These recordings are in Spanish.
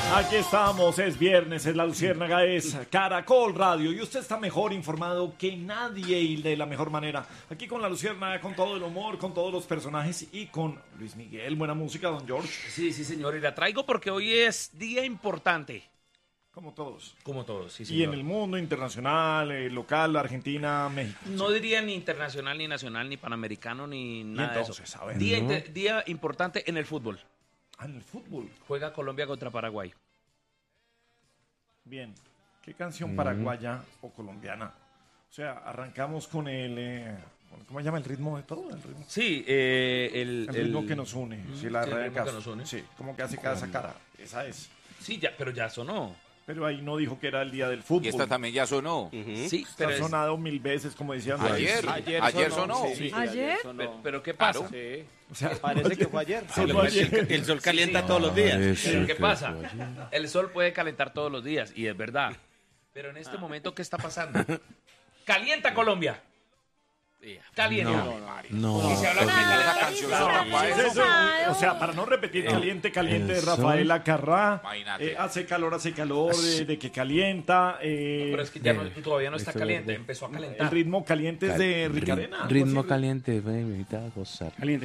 Aquí estamos, es viernes, es La Luciérnaga, es Caracol Radio y usted está mejor informado que nadie y de la mejor manera. Aquí con La Luciérnaga, con todo el humor, con todos los personajes y con Luis Miguel. Buena música, don George. Sí, señor, y la traigo porque hoy es día importante. Como todos. Como todos, sí, señor. Y en el mundo internacional, local, Argentina, México. No diría ni internacional, ni nacional, ni panamericano, ni nada entonces, de eso. a ver, Día importante en el fútbol. Ah, en el fútbol. Juega Colombia contra Paraguay. Bien. ¿Qué canción paraguaya o colombiana? O sea, arrancamos con el... ¿Cómo se llama el ritmo de todo? ¿El ritmo? Sí, el ritmo que nos une. Si la sí, el ritmo que nos une. Sí, como que hace cada cara. Esa es. Sí, ya, pero ya sonó. Pero ahí no dijo que era el día del fútbol. Y esta también ya sonó. Sí, Está sonado 1000 veces, como decían. Ayer sonó. Sí, ¿Ayer? Pero ¿qué pasa? Claro. Sí. O sea, Parece que fue ayer. solo ayer. El sol calienta todos los días. Pero ¿qué pasa? El sol puede calentar todos los días, y es verdad. Pero en este momento, ¿qué está pasando? ¡Calienta Colombia! Calienta. No. Y se habla de Esa calentar. canción Claro, suena para es eso. eso. O sea, para no repetir caliente de Rafaela Carrá, Imagínate. hace calor, de que calienta. Pero es que ya todavía no está caliente, empezó a El calentar. ritmo caliente es de Ricarena. Ritmo caliente, venita a gozar. Caliente.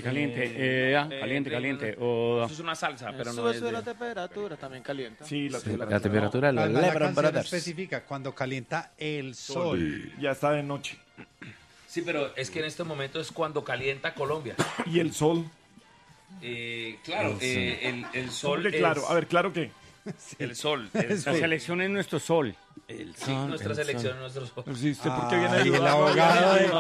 Eso es una salsa, pero no es Sube la de... temperatura, también calienta. Sí, la La temperatura de los La Lebron canción Brothers. especifica cuando calienta el sol. Ya está de noche. Sí, pero es que en este momento es cuando calienta Colombia. ¿Y el sol? Claro, el sol es... Claro, a ver, ¿claro qué? El sol. La selección es nuestro sol. Sí, nuestra selección, nuestro sol. Sí, ¿usted por qué viene a Y el ayudar? abogado de...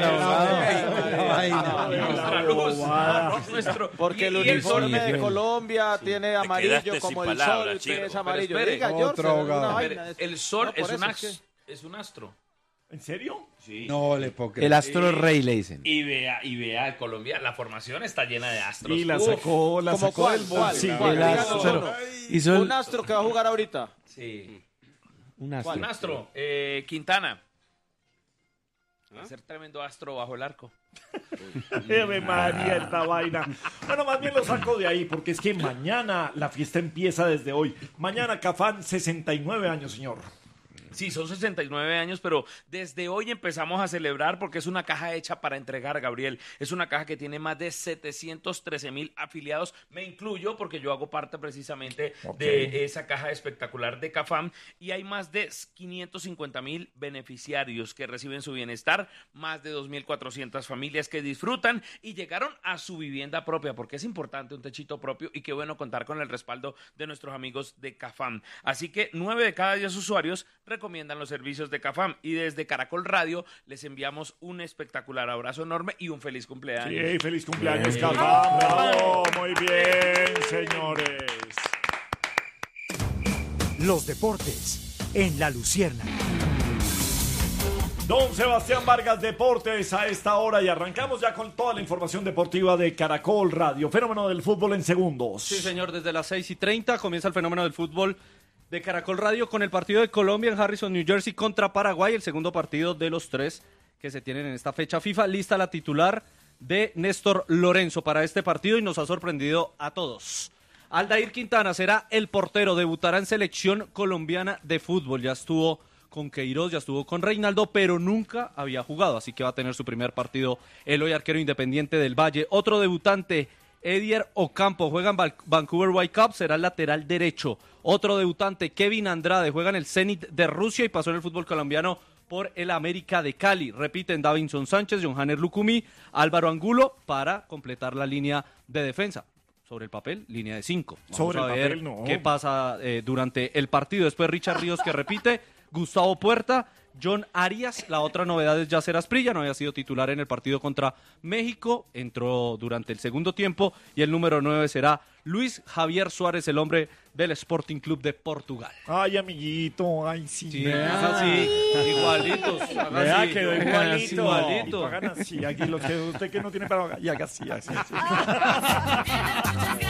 Nuestra luz. Nuestro... Porque el y el sol uniforme de Colombia tiene amarillo quedaste como sin el palabras, sol, usted Chirro. es amarillo. Pero Diga, espere. George, Otro una abogado. vaina de eso. El sol No, por eso es un astro. ¿En serio? Sí. No le puedo creer. El astro rey le dicen. Y vea, Colombia, la formación está llena de astros. Y la Uf. sacó ¿Cómo cuál? del ¿Cuál? bolsillo. ¿Cuál? El Díganos astro. uno. Hizo Un astro que va a jugar ahorita. Sí. un Un astro. astro. Quintana. Va a ser tremendo astro bajo el arco. Ave María, esta vaina. Bueno, más bien lo saco de ahí, porque es que mañana la fiesta empieza desde hoy. Mañana Cafán, 69 años, señor. Sí, son 69 años, pero desde hoy empezamos a celebrar porque es una caja hecha para entregar, Gabriel. Es una caja que tiene más de 713,000 afiliados. Me incluyo porque yo hago parte precisamente de esa caja espectacular de Cafam. Y hay más de 550,000 beneficiarios que reciben su bienestar, más de 2,400 familias que disfrutan y llegaron a su vivienda propia, porque es importante un techito propio y qué bueno contar con el respaldo de nuestros amigos de Cafam. Así que 9 de cada 10 usuarios recomiendan los servicios de Cafam y desde Caracol Radio les enviamos un espectacular abrazo enorme y un feliz cumpleaños. Sí, feliz cumpleaños, Cafán. Bravo, muy bien, señores. Los deportes en La Luciérnaga. Don Sebastián Vargas, Deportes a esta hora y arrancamos ya con toda la información deportiva de Caracol Radio. Fenómeno del fútbol en segundos. Sí, señor, desde las 6:30 comienza el fenómeno del fútbol de Caracol Radio con el partido de Colombia en Harrison, New Jersey contra Paraguay, el segundo partido de los 3 que se tienen en esta fecha FIFA. Lista la titular de Néstor Lorenzo para este partido y nos ha sorprendido a todos. Aldair Quintana será el portero, debutará en selección colombiana de fútbol, ya estuvo con Queiroz, ya estuvo con Reinaldo, pero nunca había jugado, así que va a tener su primer partido el hoy arquero Independiente del Valle. Otro debutante, Edier Ocampo, juega en Vancouver Whitecaps, será el lateral derecho. Otro debutante, Kevin Andrade, juega en el Zenit de Rusia y pasó en el fútbol colombiano por el América de Cali. Repiten Davinson Sánchez, Johanner Lucumí, Álvaro Angulo para completar la línea de defensa. Sobre el papel, línea de 5. Sobre Vamos a el ver papel, no. qué pasa durante el partido. Después Richard Ríos que repite, Gustavo Puerta, John Arias, la otra novedad es Yacer Asprilla, no había sido titular en el partido contra México, entró durante el segundo tiempo y el número 9 será Luis Javier Suárez, el hombre del Sporting Club de Portugal. Ay, amiguito, ay, sí. Sí, así, igualitos. Vea, quedó igualito. Igualito. Y hagan así, aquí los que usted que no tiene para y haga así, así.